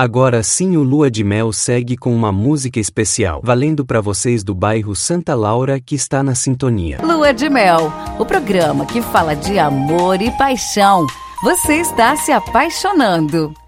Agora sim, o Lua de Mel segue com uma música especial, valendo para vocês do bairro Santa Laura que está na sintonia. Lua de Mel, o programa que fala de amor e paixão. Você está se apaixonando.